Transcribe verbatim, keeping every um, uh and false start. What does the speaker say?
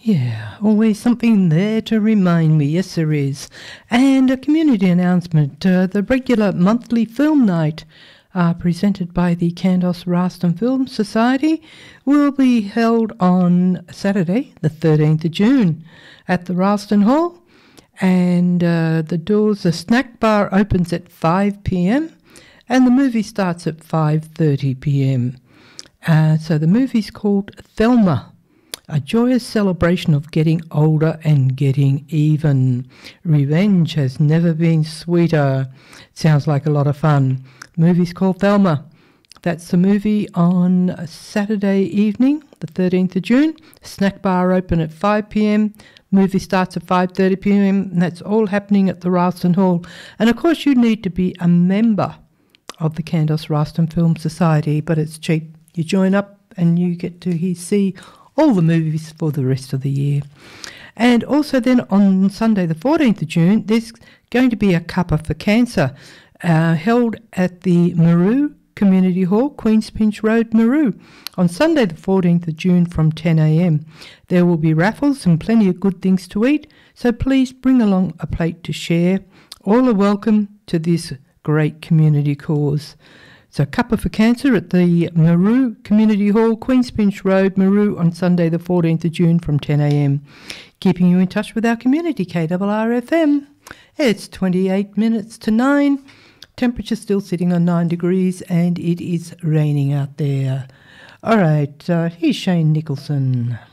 Yeah, always something there to remind me. Yes, there is. And a community announcement. Uh, the regular monthly film night uh, presented by the Kandos Raston Film Society will be held on Saturday, the thirteenth of June at the Raston Hall. And uh, the doors, the snack bar opens at five p.m. and the movie starts at five thirty p.m. Uh, so the movie's called Thelma. A joyous celebration of getting older and getting even. Revenge has never been sweeter. Sounds like a lot of fun. The movie's called Thelma. That's the movie on Saturday evening, the thirteenth of June. Snack bar open at five p.m. Movie starts at five thirty p.m. And that's all happening at the Raston Hall. And of course you need to be a member of the Kandos Raston Film Society, but it's cheap. You join up and you get to hear, see all the movies for the rest of the year. And also then on Sunday the fourteenth of June, there's going to be a Cuppa for Cancer uh, held at the Maru Community Hall, Queens Pinch Road, Maru, on Sunday the fourteenth of June from ten a.m. There will be raffles and plenty of good things to eat, so please bring along a plate to share. All are welcome to this great community cause. So Cuppa for Cancer at the Maru Community Hall, Queens Pinch Road, Maru, on Sunday the fourteenth of June from ten a.m. Keeping you in touch with our community, K R R F M. It's twenty-eight minutes to nine. Temperature still sitting on nine degrees and it is raining out there. All right, uh, here's Shane Nicholson.